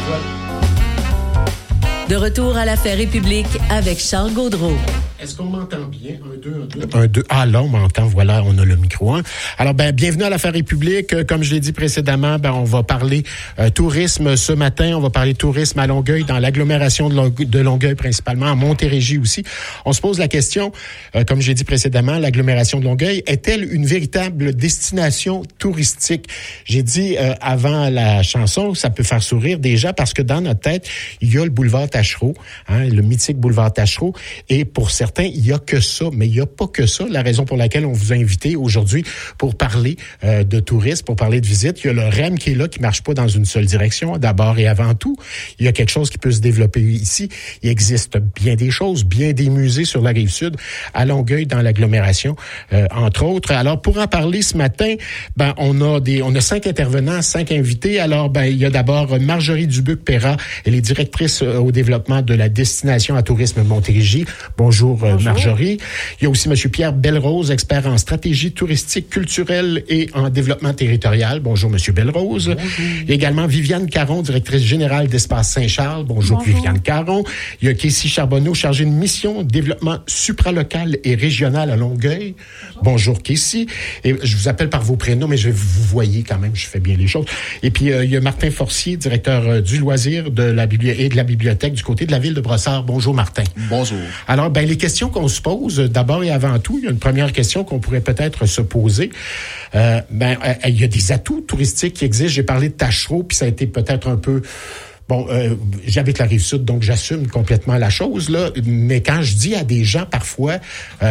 De retour à l'affaire République avec Charles Gaudreault. Est-ce qu'on m'entend bien? 1, 2. Ah là, on m'entend, voilà, on a le micro. Hein? Alors, bienvenue à l'affaire République. Comme je l'ai dit précédemment, on va parler tourisme ce matin. On va parler tourisme à Longueuil, dans l'agglomération de Longueuil principalement, à Montérégie aussi. On se pose la question, comme j'ai dit précédemment, l'agglomération de Longueuil est-elle une véritable destination touristique? J'ai dit avant la chanson, ça peut faire sourire déjà parce que dans notre tête, il y a le boulevard Taschereau, le mythique boulevard Taschereau, et pour certains, il n'y a que ça, mais il n'y a pas que ça. La raison pour laquelle on vous a invité aujourd'hui pour parler de tourisme, pour parler de visite, il y a le REM qui est là, qui ne marche pas dans une seule direction. D'abord et avant tout, il y a quelque chose qui peut se développer ici. Il existe bien des choses, bien des musées sur la Rive-Sud, à Longueuil, dans l'agglomération, entre autres. Alors, pour en parler ce matin, on a 5 intervenants, 5 invités. Alors, il y a d'abord Marjorie Dubuc-Perra, elle est directrice au développement de la destination à tourisme Montérégie. Bonjour. Marjorie. Il y a aussi M. Pierre Belrose, expert en stratégie touristique, culturelle et en développement territorial. Bonjour, M. Belrose. Bonjour. Il y a également Viviane Caron, directrice générale d'Espace Saint-Charles. Bonjour. Viviane Caron. Il y a Casey Charbonneau, chargée de mission développement supralocal et régional à Longueuil. Bonjour, Casey. Et je vous appelle par vos prénoms, mais vous voyez quand même, je fais bien les choses. Et puis, il y a Martin Forcier, directeur du loisir et de la bibliothèque du côté de la ville de Brossard. Bonjour, Martin. Bonjour. Alors, les questions qu'on se pose, d'abord et avant tout, il y a une première question qu'on pourrait peut-être se poser. Il y a des atouts touristiques qui existent. J'ai parlé de Taschereau, puis ça a été peut-être un peu... j'habite la Rive-Sud, donc j'assume complètement la chose, là. Mais quand je dis à des gens, parfois,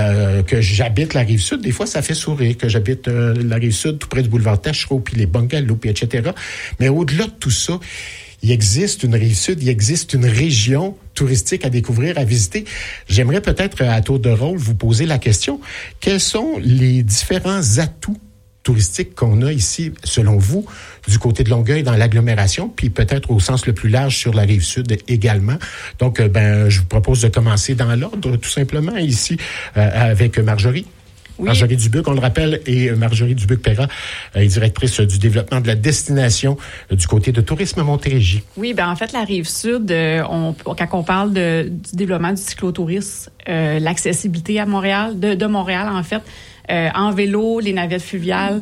que j'habite la Rive-Sud, des fois, ça fait sourire, que j'habite la Rive-Sud, tout près du boulevard Taschereau, puis les bungalows, puis etc. Mais au-delà de tout ça, il existe une Rive-Sud, il existe une région touristique à découvrir, à visiter. J'aimerais peut-être, à tour de rôle, vous poser la question. Quels sont les différents atouts touristiques qu'on a ici, selon vous, du côté de Longueuil, dans l'agglomération, puis peut-être au sens le plus large sur la Rive-Sud également? Donc, je vous propose de commencer dans l'ordre, tout simplement, ici, avec Marjorie. Oui. Marjorie Dubuc, on le rappelle, et Marjorie Dubuc-Perra est directrice du développement de la destination du côté de Tourisme Montérégie. Oui, en fait, la Rive-Sud, quand on parle du développement du cyclotourisme, l'accessibilité à Montréal, de Montréal, en fait, en vélo, les navettes fluviales,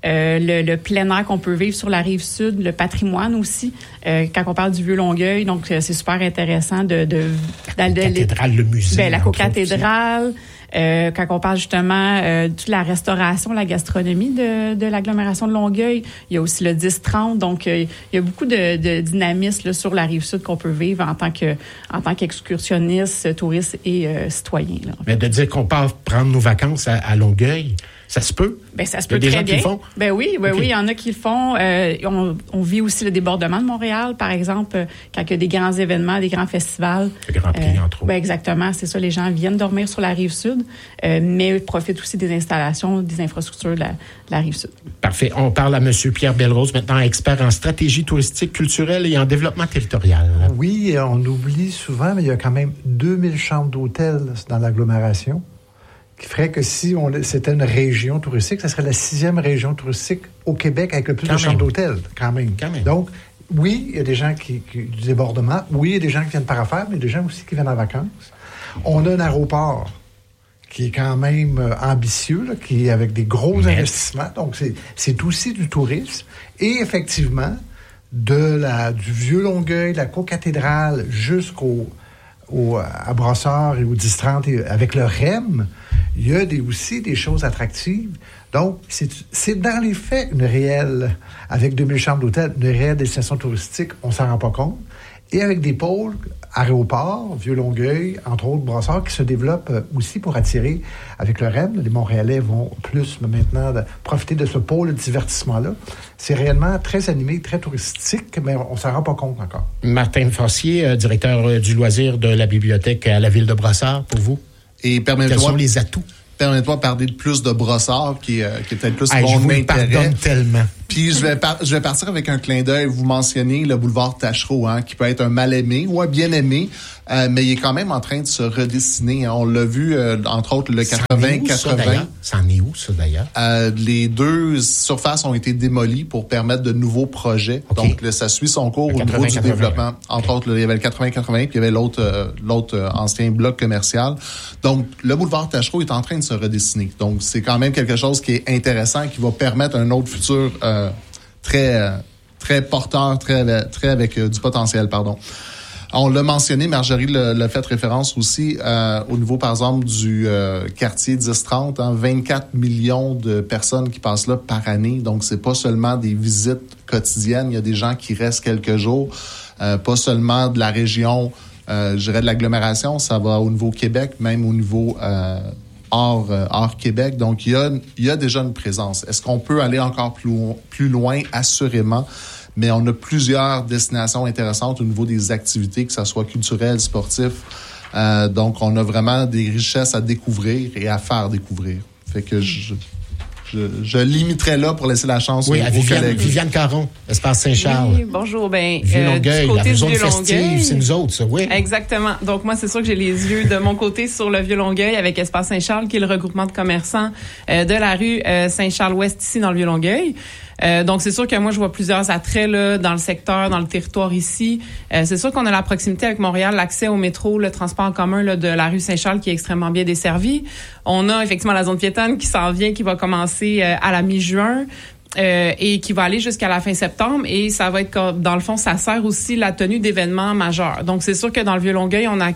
le plein air qu'on peut vivre sur la Rive-Sud, le patrimoine aussi, quand on parle du Vieux-Longueuil, donc c'est super intéressant la cathédrale, le musée. La co-cathédrale. Quand on parle justement de toute la restauration, la gastronomie de l'agglomération de Longueuil, il y a aussi le 10-30. Donc, il y a beaucoup de dynamisme là, sur la Rive-Sud qu'on peut vivre en tant qu'excursionniste, touriste et citoyen. Là, en fait. Mais de dire qu'on part prendre nos vacances à Longueuil, ça se peut? Ça se peut très bien. Oui, il y en a qui le font. On vit aussi le débordement de Montréal, par exemple, quand il y a des grands événements, des grands festivals. Le Grand Prix, entre autres. Exactement, c'est ça. Les gens viennent dormir sur la Rive-Sud, mais profitent aussi des installations, des infrastructures de la Rive-Sud. Parfait. On parle à M. Pierre Belrose, maintenant expert en stratégie touristique, culturelle et en développement territorial. Oui, on oublie souvent, mais il y a quand même 2000 chambres d'hôtel dans l'agglomération, qui ferait que si c'était une région touristique, ça serait la 6e région touristique au Québec avec le plus de chambres d'hôtel, quand même. Donc, oui, il y a des gens du débordement. Oui, il y a des gens qui viennent par affaires, mais il y a des gens aussi qui viennent en vacances. On a un aéroport qui est quand même ambitieux, là, qui est avec des gros investissements. Donc, c'est aussi du tourisme. Et effectivement, du Vieux-Longueuil, la co-cathédrale, à Brossard et au 10-30, avec le REM, il y a aussi des choses attractives. Donc, c'est dans les faits avec 2000 chambres d'hôtel, une réelle destination touristique, on s'en rend pas compte. Et avec des pôles, aéroports, Vieux-Longueuil, entre autres Brossard, qui se développent aussi pour attirer, avec le REM, les Montréalais vont plus maintenant profiter de ce pôle de divertissement-là. C'est réellement très animé, très touristique, mais on s'en rend pas compte encore. Martin Forcier, directeur du loisir de la bibliothèque à la ville de Brossard, pour vous. Et quels sont les atouts? Permettez-moi de parler de plus de Brossard, qui est peut-être plus mon intérêt. Je vous pardonne tellement. Puis je vais partir avec un clin d'œil. Vous mentionnez le boulevard Taschereau, qui peut être un mal-aimé ou un bien-aimé, mais il est quand même en train de se redessiner. On l'a vu, entre autres, le 80-80. Ça en est où, ça, d'ailleurs? Les deux surfaces ont été démolies pour permettre de nouveaux projets. Okay. Donc, ça suit son cours au niveau du développement. Entre autres, il y avait le 80-80, puis il y avait l'autre ancien bloc commercial. Donc, le boulevard Taschereau est en train de se redessiner. Donc, c'est quand même quelque chose qui est intéressant, qui va permettre un autre futur très porteur, très avec du potentiel, pardon. On l'a mentionné, Marjorie l'a fait référence aussi au niveau, par exemple, du quartier 1030, 24 millions de personnes qui passent là par année. Donc, c'est pas seulement des visites quotidiennes, il y a des gens qui restent quelques jours, pas seulement de la région, je dirais de l'agglomération, ça va au niveau Québec, même au niveau hors Québec. Donc, il y a déjà une présence. Est-ce qu'on peut aller encore plus loin? Assurément. Mais on a plusieurs destinations intéressantes au niveau des activités, que ce soit culturelles, sportives. Donc, on a vraiment des richesses à découvrir et à faire découvrir. Fait que je limiterai là pour laisser la chance aux collègues. Viviane Caron, Espace Saint-Charles. Oui, bonjour. Vieux-Longueuil, la zone festive, c'est nous autres, ça, oui. Exactement. Donc, moi, c'est sûr que j'ai les yeux de mon côté sur le Vieux-Longueuil avec Espace Saint-Charles, qui est le regroupement de commerçants de la rue Saint-Charles-Ouest, ici, dans le Vieux-Longueuil. Donc, c'est sûr que moi, je vois plusieurs attraits là dans le secteur, dans le territoire ici. C'est sûr qu'on a la proximité avec Montréal, l'accès au métro, le transport en commun là, de la rue Saint-Charles qui est extrêmement bien desservi. On a effectivement la zone piétonne qui s'en vient, qui va commencer à la mi-juin. Et qui va aller jusqu'à la fin septembre, et ça va être, dans le fond, ça sert aussi la tenue d'événements majeurs. Donc, c'est sûr que dans le Vieux-Longueuil, on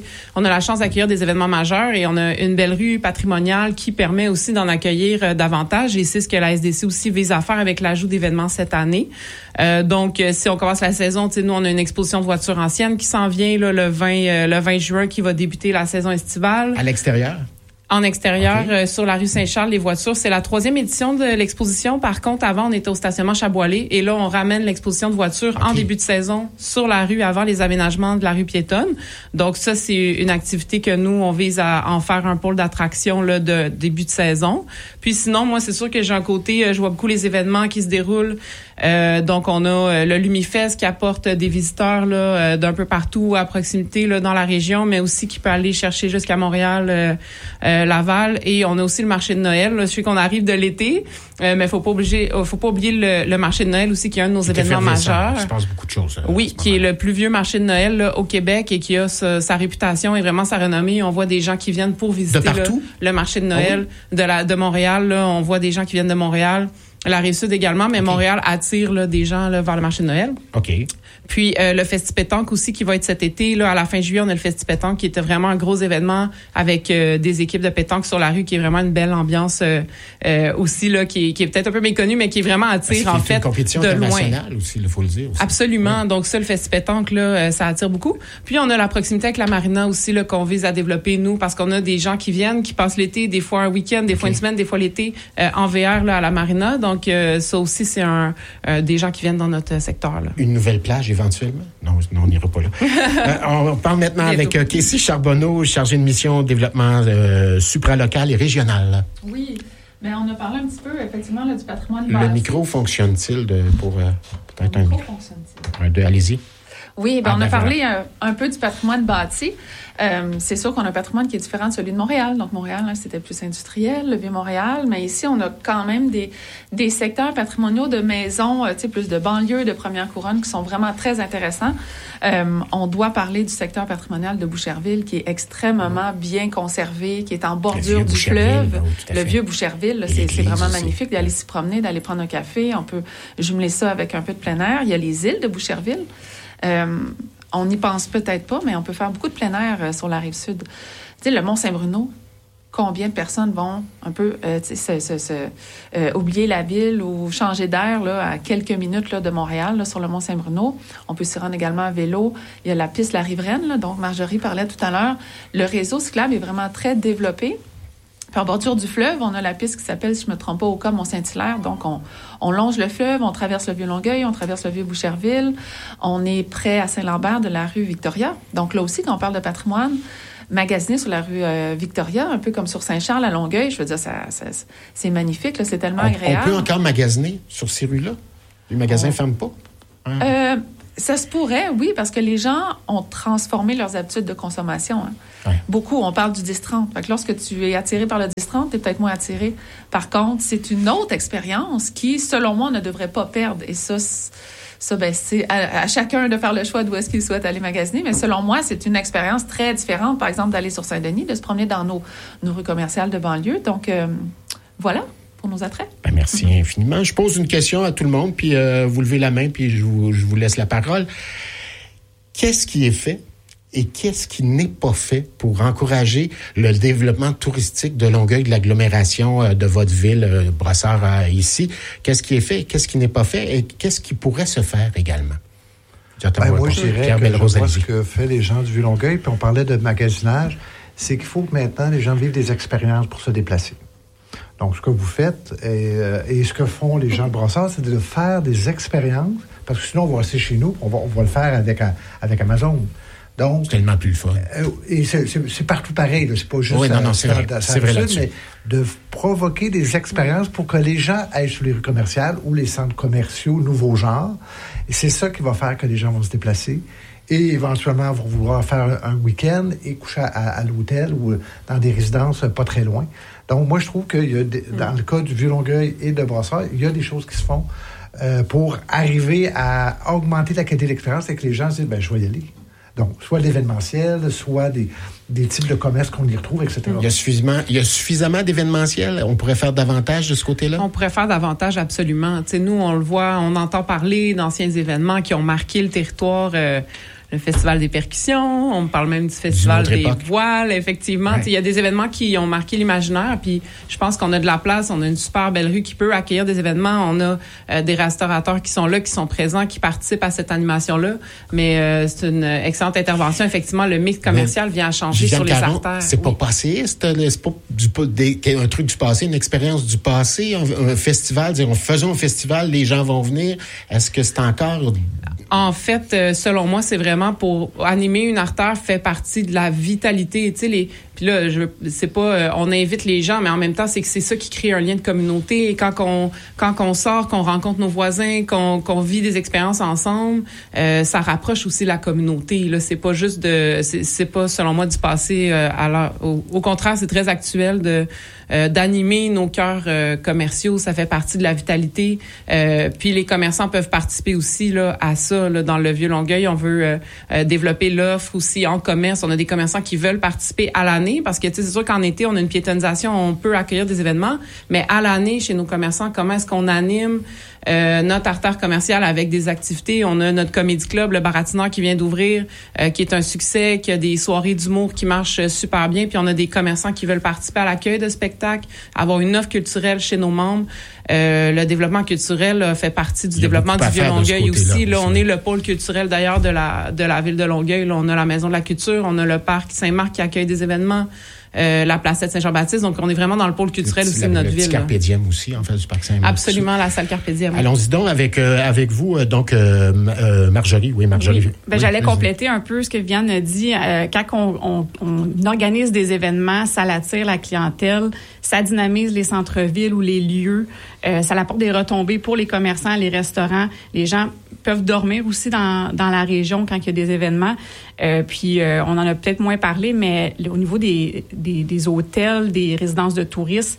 a la chance d'accueillir des événements majeurs, et on a une belle rue patrimoniale qui permet aussi d'en accueillir davantage, et c'est ce que la SDC aussi vise à faire avec l'ajout d'événements cette année. Donc, si on commence la saison, nous, on a une exposition de voitures anciennes qui s'en vient là, le 20 juin, qui va débuter la saison estivale. À l'extérieur? En extérieur, sur la rue Saint-Charles, les voitures. C'est la 3e édition de l'exposition. Par contre, avant, on était au stationnement Chaboilé. Et là, on ramène l'exposition de voitures en début de saison sur la rue avant les aménagements de la rue piétonne. Donc, ça, c'est une activité que nous, on vise à en faire un pôle d'attraction là, de début de saison. Puis sinon, moi, c'est sûr que j'ai un côté, je vois beaucoup les événements qui se déroulent. Donc, on a le Lumifest qui apporte des visiteurs là, d'un peu partout à proximité là, dans la région, mais aussi qui peut aller chercher jusqu'à Montréal, Laval, et on a aussi le marché de Noël. Là, je sais qu'on arrive de l'été, mais faut pas oublier le marché de Noël aussi, qui est un de nos événements majeurs. Il se passe beaucoup de choses. Oui, qui est le plus vieux marché de Noël là, au Québec, et qui a sa réputation et vraiment sa renommée. On voit des gens qui viennent pour visiter le marché de Noël de Montréal. Là, on voit des gens qui viennent de Montréal. La Rive-Sud également, mais Montréal attire là, des gens là, vers le marché de Noël. OK. Puis le Festi-Pétanque aussi qui va être cet été. Là, à la fin juillet, on a le Festi-Pétanque qui était vraiment un gros événement avec des équipes de pétanque sur la rue, qui est vraiment une belle ambiance aussi, là, qui est peut-être un peu méconnue, mais qui est vraiment attire en fait de loin. C'est une compétition internationale aussi, il faut le dire. Aussi. Absolument. Oui. Donc ça, le Festi-Pétanque, là, ça attire beaucoup. Puis on a la proximité avec la marina aussi, là, qu'on vise à développer, nous, parce qu'on a des gens qui viennent, qui passent l'été, des fois un week-end, des fois une semaine, des fois l'été, en VR là, à la marina. Donc ça aussi, c'est des gens qui viennent dans notre secteur. Là. Une nouvelle plage éventuellement? Non, on n'ira pas là. On parle maintenant avec Casey Charbonneau, chargée de mission développement supralocal et régional. Oui, bien, on a parlé un petit peu, effectivement, là, du patrimoine bâti. Le micro fonctionne-t-il pour peut-être le micro fonctionne-t-il? Allez-y. Oui, ben, on a parlé un peu du patrimoine bâti. C'est sûr qu'on a un patrimoine qui est différent de celui de Montréal. Donc, Montréal, là, c'était plus industriel, le Vieux-Montréal. Mais ici, on a quand même des secteurs patrimoniaux de maisons, plus de banlieues, de première couronne, qui sont vraiment très intéressants. On doit parler du secteur patrimonial de Boucherville, qui est extrêmement bien conservé, qui est en bordure du fleuve. Le vieux Boucherville, là, c'est vraiment magnifique d'aller s'y promener, d'aller prendre un café. On peut jumeler ça avec un peu de plein air. Il y a les îles de Boucherville. On n'y pense peut-être pas, mais on peut faire beaucoup de plein air sur la Rive-Sud. Tu sais, le Mont-Saint-Bruno, combien de personnes vont un peu oublier la ville ou changer d'air là, à quelques minutes là, de Montréal, là, sur le Mont-Saint-Bruno. On peut s'y rendre également à vélo. Il y a la piste La Riveraine, là, dont Marjorie parlait tout à l'heure. Le réseau cyclable est vraiment très développé. Puis en bordure du fleuve, on a la piste qui s'appelle, si je ne me trompe pas, Oka Mont-Saint-Hilaire. Donc, on longe le fleuve, on traverse le Vieux-Longueuil, on traverse le Vieux-Boucherville. On est près à Saint-Lambert de la rue Victoria. Donc là aussi, quand on parle de patrimoine, magasiner sur la rue Victoria, un peu comme sur Saint-Charles à Longueuil. Je veux dire, c'est magnifique, là, c'est tellement agréable. On peut encore magasiner sur ces rues-là? Les magasins ne ferment pas? Hein? Ça se pourrait, oui, parce que les gens ont transformé leurs habitudes de consommation. Hein. Ouais. Beaucoup, on parle du 10-30. Fait que lorsque tu es attiré par le 10-30, tu es peut-être moins attiré. Par contre, c'est une autre expérience qui, selon moi, on ne devrait pas perdre. Et ça c'est à chacun de faire le choix d'où est-ce qu'il souhaite aller magasiner. Mais selon moi, c'est une expérience très différente, par exemple, d'aller sur Saint-Denis, de se promener dans nos rues commerciales de banlieue. Donc, voilà. Nos attraits. Merci infiniment. Je pose une question à tout le monde, puis vous levez la main, puis je vous laisse la parole. Qu'est-ce qui est fait et qu'est-ce qui n'est pas fait pour encourager le développement touristique de Longueuil, de l'agglomération de votre ville, Brossard, ici? Qu'est-ce qui est fait et qu'est-ce qui n'est pas fait et qu'est-ce qui pourrait se faire également? Moi, je dirais que je vois ce que fait les gens du Vieux-Longueuil, puis on parlait de magasinage, c'est qu'il faut que maintenant les gens vivent des expériences pour se déplacer. Donc, ce que vous faites et ce que font les gens de Brossard, c'est de faire des expériences, parce que sinon, on va rester chez nous, on va le faire avec Amazon. Donc, c'est tellement plus le fun. Et c'est partout pareil, là. C'est pas juste c'est vrai là-dessus. Mais de provoquer des expériences pour que les gens aillent sur les rues commerciales ou les centres commerciaux nouveaux genres. Et c'est ça qui va faire que les gens vont se déplacer. Et éventuellement, vont vouloir faire un week-end et coucher à l'hôtel ou dans des résidences pas très loin. Donc, moi, je trouve qu'il y a, dans le cas du Vieux-Longueuil et de Brossard, il y a des choses qui se font pour arriver à augmenter la qualité de l'expérience et que les gens se disent, je vais y aller. Donc, soit l'événementiel, soit des types de commerces qu'on y retrouve, etc. Il y a suffisamment d'événementiel. On pourrait faire davantage de ce côté-là? On pourrait faire davantage, absolument. Tu sais, nous, on le voit, on entend parler d'anciens événements qui ont marqué le territoire. Le Festival des percussions, on parle même du Festival des voiles, effectivement. Ouais. Il y a des événements qui ont marqué l'imaginaire, puis je pense qu'on a de la place, on a une super belle rue qui peut accueillir des événements, on a des restaurateurs qui sont là, qui sont présents, qui participent à cette animation-là, mais c'est une excellente intervention. Effectivement, le mix commercial vient à changer sur les artères. C'est pas passéiste, c'est pas un truc du passé, une expérience du passé, un festival, faisons un festival, les gens vont venir. Est-ce que c'est encore... En fait, selon moi, c'est vraiment pour animer une artère fait partie de la vitalité. Tu sais, puis là, c'est pas, on invite les gens, mais en même temps, c'est que c'est ça qui crée un lien de communauté. Et quand on sort, qu'on rencontre nos voisins, qu'on vit des expériences ensemble, ça rapproche aussi la communauté. Là, c'est pas juste c'est pas selon moi du passé à l'heure. Au contraire, c'est très actuel d'animer nos cœurs commerciaux. Ça fait partie de la vitalité. Puis les commerçants peuvent participer aussi là à ça. Là, dans le Vieux-Longueuil, on veut développer l'offre aussi en commerce. On a des commerçants qui veulent participer à l'année parce que c'est sûr qu'en été, on a une piétonisation, on peut accueillir des événements, mais à l'année, chez nos commerçants, comment est-ce qu'on anime notre artère commerciale avec des activités? On a notre comédie club, le Baratineur qui vient d'ouvrir, qui est un succès, qui a des soirées d'humour qui marchent super bien, puis on a des commerçants qui veulent participer à l'accueil de spectacles, avoir une offre culturelle chez nos membres. Le développement culturel fait partie du développement du Vieux-Longueuil aussi. Là, on est le pôle culturel d'ailleurs de la ville de Longueuil. Là, on a la Maison de la Culture, on a le parc Saint-Marc qui accueille des événements, la placette Saint-Jean-Baptiste. Donc, on est vraiment dans le pôle culturel aussi de notre ville. Le Carpe Diem aussi, en fait, du parc Saint-Marc. Absolument, la salle Carpe Diem. Allons-y donc avec vous, donc Marjorie. Oui, Marjorie. Oui. J'allais compléter un peu ce que Viviane a dit. Quand on organise des événements, ça attire la clientèle, ça dynamise les centres-villes ou les lieux, ça apporte des retombées pour les commerçants, les restaurants. Les gens peuvent dormir aussi dans la région quand il y a des événements. Puis on en a peut-être moins parlé, mais au niveau des hôtels, des résidences de touristes,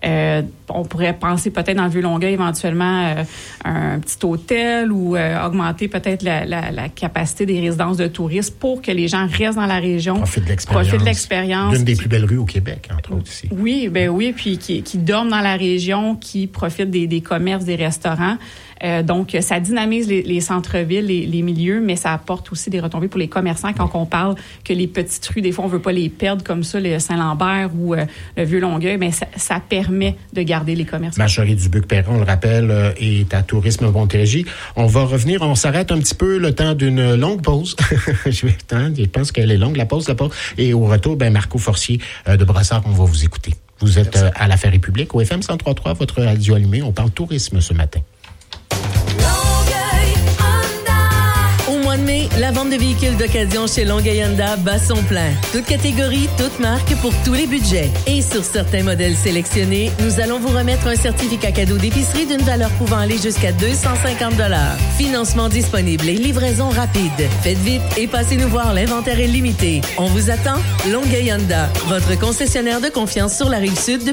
on pourrait penser peut-être dans le Vieux-Longueuil éventuellement un petit hôtel ou augmenter peut-être la capacité des résidences de touristes pour que les gens restent dans la région. Profitent de l'expérience. L'une des plus belles rues au Québec, entre autres ici. Oui, puis qui dorment dans la région, qui profitent des commerces, des restaurants. Donc, ça dynamise les centres-villes, les milieux, mais ça apporte aussi des retombées pour les commerçants quand on parle que les petites rues, des fois, on veut pas les perdre comme ça, le Saint-Lambert ou le Vieux-Longueuil, mais ça permet de garder les commerçants. Marjorie Dubuc-Perron, on le rappelle, est à Tourisme Montérégie. On va revenir, on s'arrête un petit peu le temps d'une longue pause. Je pense qu'elle est longue, la pause. Et au retour, Marco Forcier de Brossard, on va vous écouter. Vous êtes à l'Affaire République, au FM 103.3, votre radio allumée. On parle tourisme ce matin. mois de mai, la vente de véhicules d'occasion chez Longueuil Honda bat son plein. Toute catégorie, toute marque pour tous les budgets. Et sur certains modèles sélectionnés, nous allons vous remettre un certificat cadeau d'épicerie d'une valeur pouvant aller jusqu'à 250 $. Financement disponible et livraison rapide. Faites vite et passez nous voir, l'inventaire est limité. On vous attend, Longueuil Honda, votre concessionnaire de confiance sur la Rive-Sud depuis